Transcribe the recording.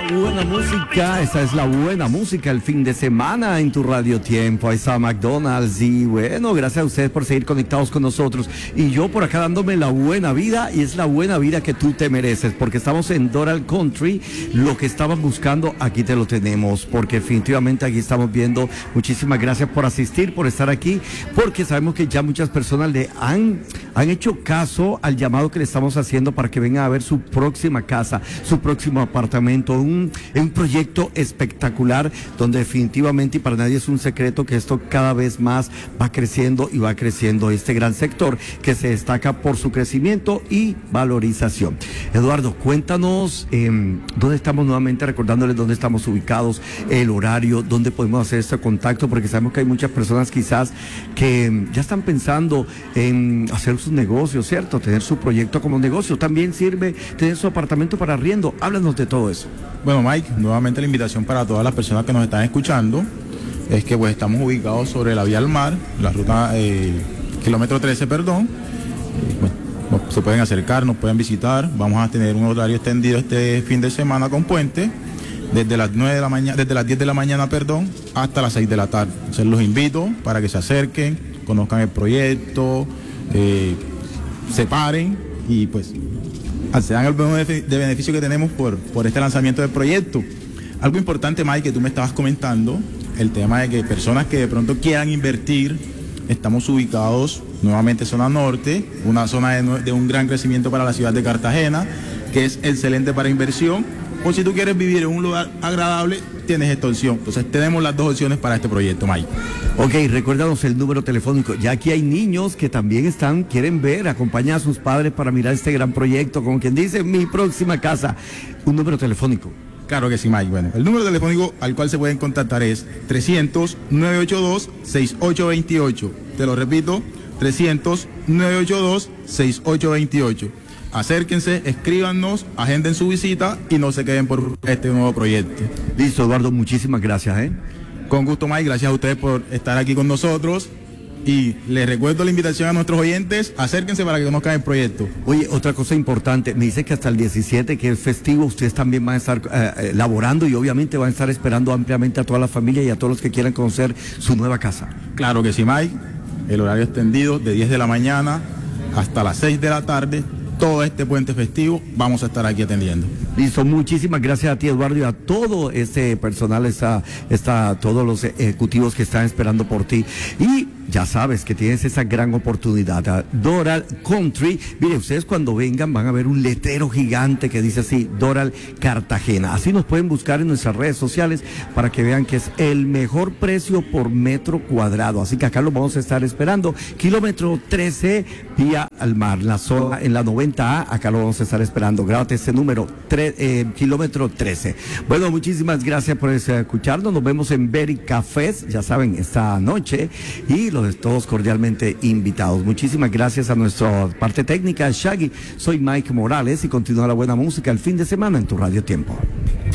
Buena música, esa es la buena música el fin de semana en tu Radio Tiempo. Ahí está McDonald's y bueno, gracias a ustedes por seguir conectados con nosotros. Y yo por acá dándome la buena vida, y es la buena vida que tú te mereces, porque estamos en Doral Country. Lo que estabas buscando, aquí te lo tenemos, porque definitivamente aquí estamos viendo. Muchísimas gracias por asistir, por estar aquí, porque sabemos que ya muchas personas le han hecho caso al llamado que le estamos haciendo para que vengan a ver su próxima casa, su próximo apartamento, un proyecto espectacular donde definitivamente, y para nadie es un secreto, que esto cada vez más va creciendo y va creciendo este gran sector que se destaca por su crecimiento y valorización. Eduardo, cuéntanos dónde estamos, nuevamente recordándoles dónde estamos ubicados, el horario, dónde podemos hacer este contacto, porque sabemos que hay muchas personas quizás que ya están pensando en hacer sus negocios, ¿cierto? Tener su proyecto como negocio. También sirve tener su apartamento para arriendo. Háblanos de todo eso. Bueno, Mike, nuevamente la invitación para todas las personas que nos están escuchando es que pues estamos ubicados sobre la vía al mar, la ruta kilómetro 13, perdón. Se pueden acercar, nos pueden visitar. Vamos a tener un horario extendido este fin de semana con puente, desde las 9 de la mañana, desde las 10 de la mañana, perdón, hasta las 6 de la tarde. Entonces los invito para que se acerquen, conozcan el proyecto, se paren y pues accedan al de beneficio que tenemos por este lanzamiento del proyecto. Algo importante, Mike, que tú me estabas comentando, el tema de que personas que de pronto quieran invertir, estamos ubicados nuevamente en zona norte, una zona de un gran crecimiento para la ciudad de Cartagena, que es excelente para inversión, o si tú quieres vivir en un lugar agradable, tienes esta opción. Entonces tenemos las dos opciones para este proyecto, Mike. Ok, recuérdanos el número telefónico. Ya aquí hay niños que también quieren ver, acompañar a sus padres para mirar este gran proyecto, como quien dice, mi próxima casa. Un número telefónico. Claro que sí, Mike. Bueno, el número telefónico al cual se pueden contactar es 300-982-6828. Te lo repito, 300-982-6828. Acérquense, escríbanos, agenden su visita y no se queden por este nuevo proyecto. Listo, Eduardo, muchísimas gracias. Con gusto, Mike, gracias a ustedes por estar aquí con nosotros. Y les recuerdo la invitación a nuestros oyentes, acérquense para que conozcan el proyecto. Oye, otra cosa importante, me dice que hasta el 17, que es festivo, ustedes también van a estar laborando y obviamente van a estar esperando ampliamente a toda la familia y a todos los que quieran conocer su nueva casa. Claro que sí, Mike, el horario extendido de 10 de la mañana hasta las 6 de la tarde. Todo este puente festivo vamos a estar aquí atendiendo. Listo, muchísimas gracias a ti, Eduardo, y a todo este personal, todos los ejecutivos que están esperando por ti. Y ya sabes que tienes esa gran oportunidad. Doral Country, mire, ustedes cuando vengan van a ver un letrero gigante que dice así, Doral Cartagena. Así nos pueden buscar en nuestras redes sociales para que vean que es el mejor precio por metro cuadrado. Así que acá lo vamos a estar esperando. Kilómetro 13, vía al mar, la zona en la 90A, acá lo vamos a estar esperando. Grábate ese número, kilómetro 13. Bueno, muchísimas gracias por escucharnos. Nos vemos en Berry Cafés, ya saben, esta noche, y los todos cordialmente invitados. Muchísimas gracias a nuestra parte técnica, Shaggy. Soy Mike Morales y continúa la buena música el fin de semana en tu Radio Tiempo.